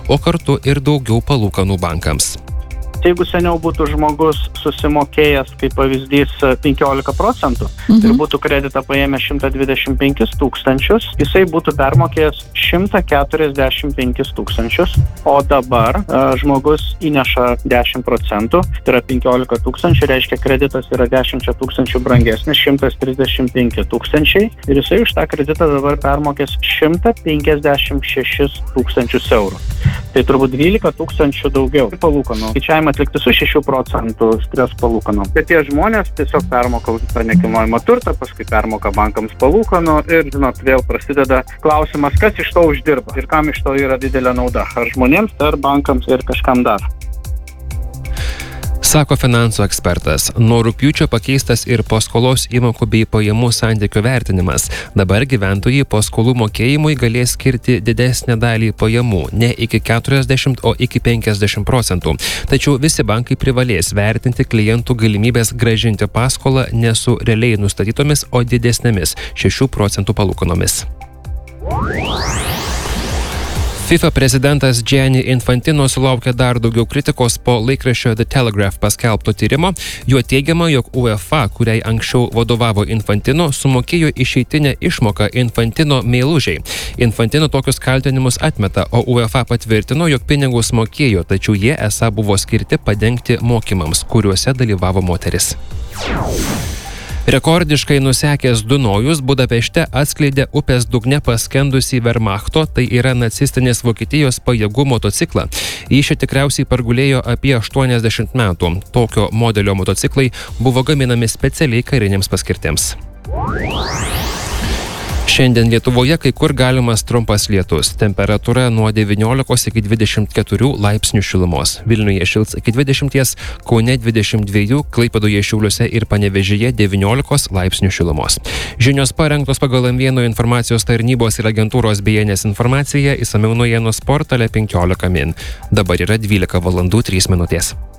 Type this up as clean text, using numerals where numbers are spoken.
o kartu ir daugiau palūkanų bankams. Jeigu seniau būtų žmogus susimokėjęs, kaip pavyzdys, 15% ir būtų kreditą paėmę 125 tūkstančius, jisai būtų permokėjęs 145 tūkstančius, o dabar žmogus įneša 10%, tai yra 15 tūkstančių, reiškia kreditas yra 10 tūkstančių brangesnis, 135 tūkstančiai, ir jisai už tą kreditą dabar permokės 156 tūkstančius eurų. Tai turbūt 12 tūkstančių daugiau palūkanų. Skaičiavimą atlikti su 6% stres palūkanų. Bet tie žmonės tiesiog permoka už tą nekilnojamą turtą, paskui permoka bankams palūkanų ir, vėl prasideda klausimas, kas iš to uždirba ir kam iš to yra didelė nauda. Ar žmonėms, ar bankams ir kažkam dar. Sako finansų ekspertas. Nuo rugpjūčio pakeistas ir paskolos įmokų bei pajamų santykio vertinimas. Dabar gyventojai paskolų mokėjimui galės skirti didesnę dalį pajamų, ne iki 40, o iki 50%. Tačiau visi bankai privalės vertinti klientų galimybės grąžinti paskolą ne su realiai nustatytomis, o didesnėmis 6% palūkanomis. FIFA prezidentas Gianni Infantino sulaukė dar daugiau kritikos po laikraščio The Telegraph paskelbto tyrimo. Juo teigiama, jog UEFA, kuriai anksčiau vadovavo Infantino, sumokėjo išeitinę išmoką Infantino meilužiai. Infantino tokius kaltinimus atmeta, o UEFA patvirtino, jog pinigus mokėjo, tačiau jie esą buvo skirti padengti mokymams, kuriuose dalyvavo moteris. Rekordiškai nusekęs Dunojus Budapešte atskleidė upės dugne paskendusį Wehrmachto, tai yra nacistinės Vokietijos pajėgų motociklą. Jis čia tikriausiai pargulėjo apie 80 metų. Tokio modelio motociklai buvo gaminami specialiai karinėms paskirtims. Šiandien Lietuvoje kai kur galimas trumpas lietus. Temperatūra nuo 19 iki 24 laipsnių šilumos. Vilniuje šils iki 20, Kaune 22, Klaipėdoje, Šiauliuose ir Panevėžyje 19 laipsnių šilumos. Žinios parengtos pagal M1 informacijos tarnybos ir agentūros BNS informaciją, išsamiau naujienų portale 15 min. Dabar yra 12 valandų 3 minutės.